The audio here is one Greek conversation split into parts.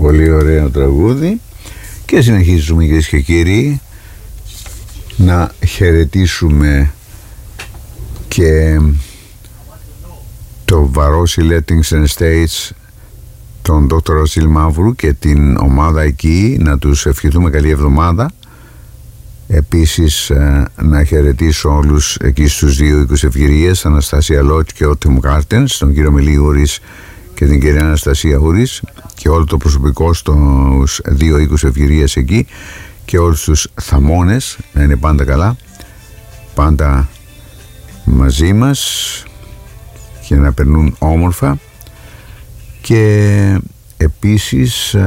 Πολύ ωραίο τραγούδι. Και συνεχίζουμε, κυρίες και κύριοι, να χαιρετήσουμε και το Βαρόσι Lettington Estates, τον Dr. Ρωσίλ Μαύρου και την ομάδα εκεί, να τους ευχηθούμε καλή εβδομάδα. Επίσης να χαιρετήσω όλους εκεί στους δύο οίκους ευκαιρίες, Αναστασία Λότς και ο Τιμ Κάρτενς, τον κύριο Μελή Ούρης και την κυρία Αναστασία Ούρης, και όλο το προσωπικό στους δύο οίκους ευκαιρίες εκεί, και όλους τους θαμώνες να είναι πάντα καλά, πάντα μαζί μας και να περνούν όμορφα. Και επίσης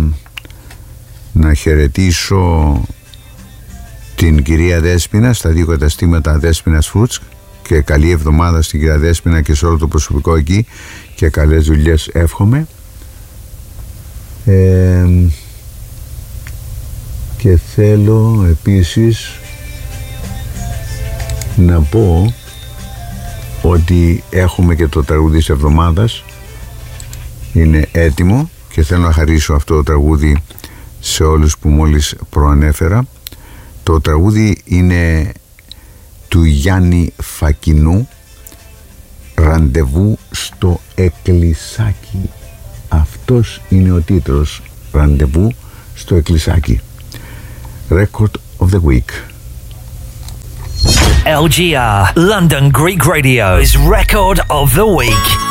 να χαιρετήσω την κυρία Δέσποινα στα δύο καταστήματα Δέσποινας Fruits, και καλή εβδομάδα στην κυρία Δέσποινα και σε όλο το προσωπικό εκεί, και καλές δουλειές εύχομαι. Και θέλω επίσης να πω ότι έχουμε και το τραγούδι της εβδομάδας, είναι έτοιμο, και θέλω να χαρίσω αυτό το τραγούδι σε όλους που μόλις προανέφερα. Το τραγούδι είναι του Γιάννη Φακινού, «Ραντεβού στο Εκκλησάκι». Αυτός είναι ο τίτλος, «Ραντεβού στο Εκκλησάκι». Record of the Week. LGR, London Greek Radio's Record of the Week.